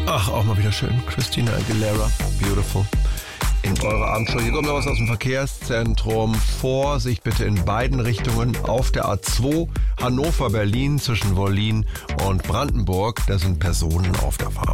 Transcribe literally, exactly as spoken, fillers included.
Ach, auch mal wieder schön. Christina Aguilera, beautiful. In eurer Abendshow. Hier kommt noch was aus dem Verkehrszentrum. Vorsicht bitte in beiden Richtungen auf der A zwei Hannover-Berlin zwischen Wollin und Brandenburg. Da sind Personen auf der Fahrt.